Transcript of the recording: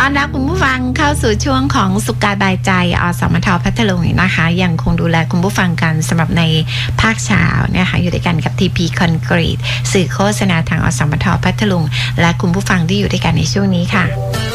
อนรับคุณผู้ฟังเข้าสู่ช่วงของสุขกายบายใจอสมทพัทลุงนะคะยังคงดูแลคุณผู้ฟังกันสำหรับในภาคเช้าเนี่ยค่ะอยู่ด้วยกันกับ TP Concrete สื่อโฆษณาทางอสมทพัทลุงและคุณผู้ฟังที่อยู่ด้วยกันในช่วงนี้ค่ะ